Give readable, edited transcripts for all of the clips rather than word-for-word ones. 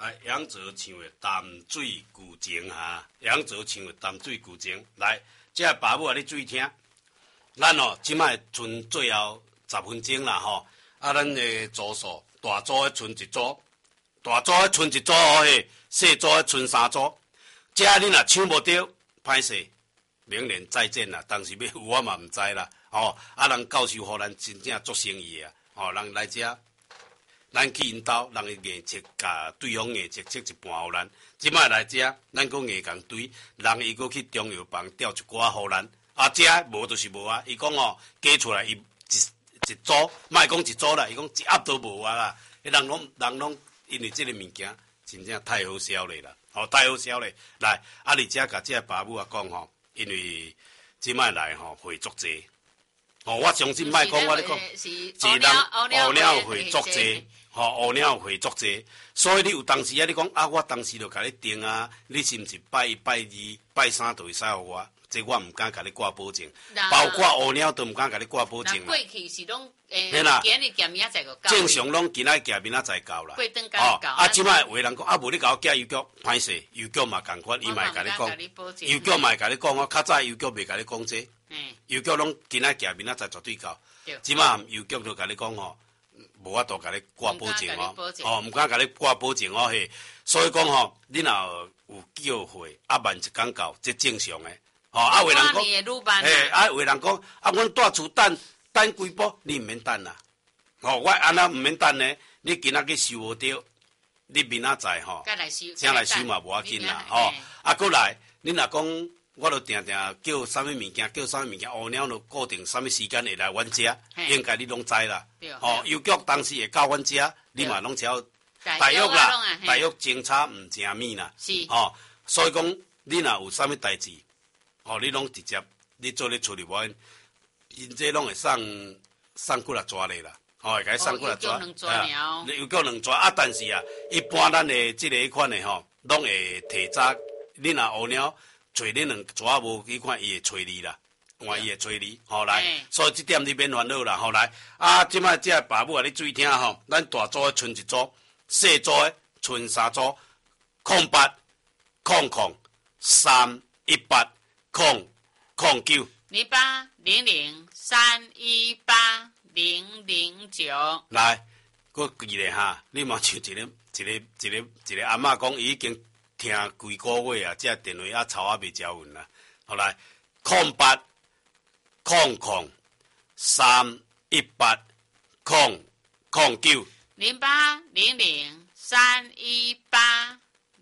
扬州唱的淡水古井哈，扬州唱的淡水古井。来，这爸母啊，你注意听，咱哦，即摆剩最后10分钟啦吼，咱的组数，大组的剩一组，大组的剩一组哦嘿，小组的剩3组。这你若抢无到，歹势，明年再见啦。当时要有我嘛毋知啦，人教授互咱真正做生意啊，人来遮。咱去因兜，人的艺册甲对方艺册册一半互咱。即摆来遮，咱搁艺共对，人伊搁去中药房调一寡互咱。遮无就是无啊。伊讲加出来伊一组，莫讲一组啦，伊讲一盒都无啊啦。人拢因为即个物件真正太好销咧啦，太好销咧。来，你遮甲即个爸母啊讲因为即摆来会足济。我相信莫讲我咧讲，是人乌鸟会足济。乌鸟会足济，所以你有当时你讲我当时就甲你定啊，你是毋是拜1、拜2、拜3就会使互我？这我毋敢甲你挂保证，包括乌鸟都毋敢甲你挂保证。 过去是拢今日夹明仔载就到。 正常拢今仔夹明仔载到啦。 过顿到到。 即摆有人讲无你甲我寄邮局，歹势，邮局嘛共款，伊嘛会甲你讲，邮局嘛会甲你讲较早邮局袂甲你讲这，邮局拢今仔夹明仔载绝对到。即摆邮局就甲你讲无法度甲你挂保证毋敢甲你挂保证嘿。所以讲你若有叫货慢一天到，这正常诶。有人讲，有人讲阮住厝等几步，你毋免等啦。我安那毋免等呢？你今仔去收无到，你明仔载请来收嘛无要紧啦。过来，你若讲。我就定定叫啥物物件，乌鸟就固定啥物时间会来阮遮，应该你拢知啦。邮局当时会到阮遮，你嘛拢只要大约啦，大约侦查毋正面啦。 是。 所以讲你若有啥物代志，你拢直接你做咧处理无因这拢会送几粒纸咧啦。会甲伊送几粒纸。邮局2纸但是一般咱的即个款的拢会提早，你若乌鸟。找你2纸无去看，伊会找你啦，换伊会找你，来，所以这点你免烦恼啦，来，即摆这爸母啊，你注意听咱大组的剩1组，小组的剩3组，0800 318 009。 0800 318 009。 来，我记咧你嘛像一个阿嬷讲，伊已经。听几个月啊，这电话草未交稳啦。后来0800 318 009。 0800 318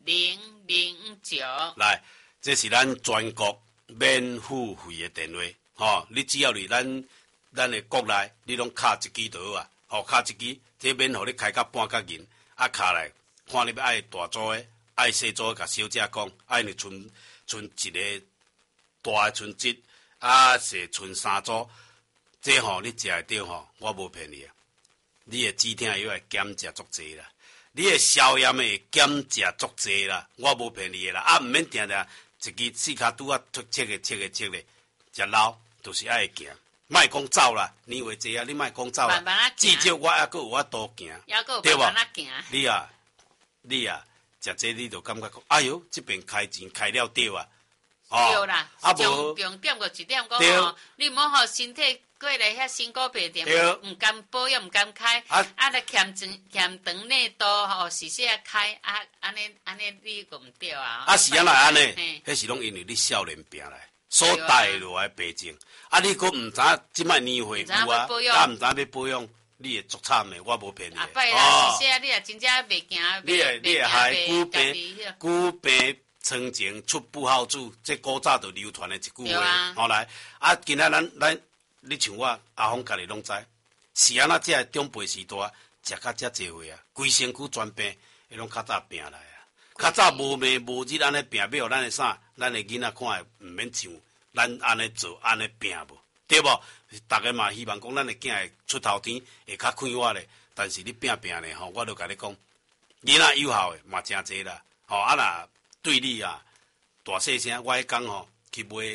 009。来， 这是咱全国免付费的电话。你只要伫咱的国内，你拢卡一支就好啊。卡一支，这免互你开到半角银，卡来看你要爱大组的。爱小组甲小姐讲，爱你剩一个大的剩1，小剩3组，这你食会到我无骗你啊！你的止痛药会减食足济啦，你的消炎会减食足济啦，我无骗你啦。毋免定定一支四骹拄切的，食老就是爱行，莫讲走啦，年话济你莫讲走啦，至少我还佫有法度行，对无？你啊！食这你就感觉讲，哎哟，这边开钱开了对啊， 对啦，重点个一点讲你莫互身体过来遐辛苦病店，毋甘保养，毋甘开，来欠长内度时时开，安尼你个毋对啊。 是安那安尼，迄是拢因为你少年病来所带落来病症，你佫毋知即摆年岁有啊，毋知要保养。你会足惨的，我无骗你。 拜啦，是说你也真正袂惊， 你会害久病床前出不好主，这古早就流传的一句话。来，今仔你像我阿峰家己拢知，是安那这长辈时代食较遮济岁啊，规身躯全病，迄拢较早病来啊。较早无暝无日安尼病，要互咱的啥？咱的囡仔看会毋免像咱安尼做安尼病无，对无？大家嘛希望讲咱的囝会出头天，会较快活咧。但是你拼咧我就甲你讲，囡仔有效的嘛真济啦。若对你大细声，我迄讲去买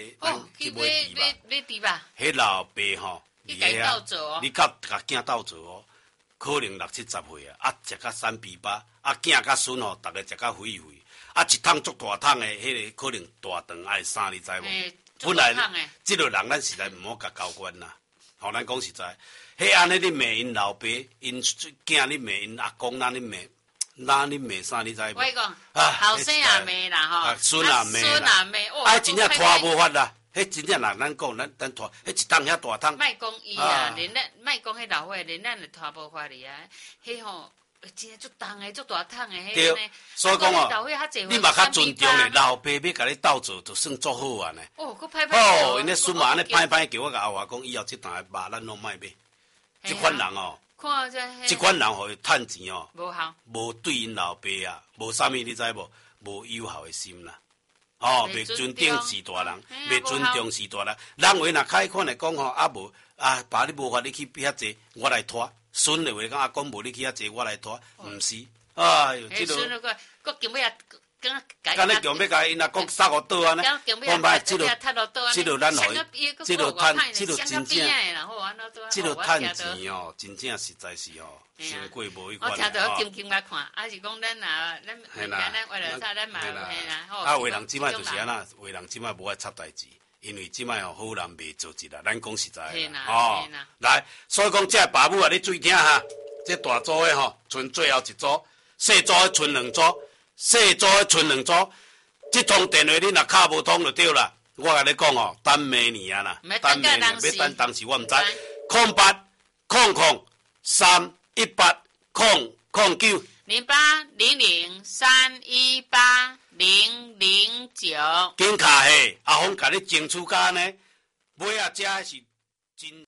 猪肉，迄老爸你甲囝斗做可能60、70岁啊，食甲3肥巴，囝甲孙吼，逐个食甲肥肥，一桶足大桶的，迄个可能大肠爱生，你知无？本来即个人咱实在毋好甲交关啦。吼，咱讲实在，迄安尼你骂因老爸，因囝你骂因阿公，那你骂啥？你知无？ 我讲，后生也骂啦吼， 孙也骂，真正拖无法啦。迄真正人咱讲，咱拖，迄一桶遐大桶。 莫讲伊啊，连咱莫讲迄老伙，连咱就拖无法哩啊。迄吼，真足重诶，足大桶诶，迄对，所以讲哦，你嘛较尊重诶，老爸要甲你斗做，就算足好啊呢。 哦，佫歹歹。 哦，因咧孙嘛安尼歹歹叫我甲后话讲，以后即档诶肉咱拢莫买。即款人哦，即款人互伊趁钱哦， 无效， 无对因老爸啊，无啥物你知无？无友好诶心啦。哦，袂尊重是大人，袂尊重是大人。人为若开款来讲吼，无爸你无法你去遐济，我来拖。孙的话讲阿公无你去遐济，我来拖，毋是。哎哟，即孙那个，佫强要干咧强要甲因阿公杀互倒安尼，我歹即落咱互伊，即落趁钱哦，真正实在是哦，生过无迄款。 我听到金金甲看，是讲咱为了啥咱嘛有啦。 话人即摆就是安那，话人即摆无爱插代志，因为即摆好人袂做一啦。咱讲实在哦，来，所以讲这爸母啊，你注意听哈，这大组的吼，剩最后一组，细组的剩2组。细组的剩2组，即通电话你若敲无通就对啦。我甲你讲哦，等明年啊啦，等明年要等当时我毋知。0800318009。 0800318009。 紧卡嘿，阿峰甲你争取甲呢，尾仔食是真。